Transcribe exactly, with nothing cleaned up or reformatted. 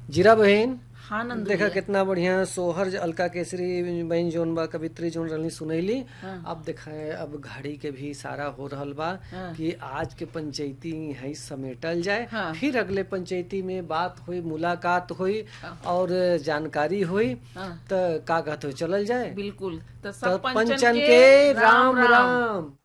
जीरा बहन हाँ नंदू देखा भैया। कितना बढ़िया सोहर ज- अलका केसरी बहन जोन बा कवित्री जोन रहनी सुनैली। हाँ। अब देखा है अब घड़ी के भी इशारा हो रहल बा हाँ। कि आज के पंचायती है समेटल जाए। हाँ। फिर अगले पंचायती में बात हुई, मुलाकात हुई हाँ। और जानकारी हुई। हाँ। तो का कहते हो चलल जाए। बिल्कुल तो तो सब पंचन के राम राम।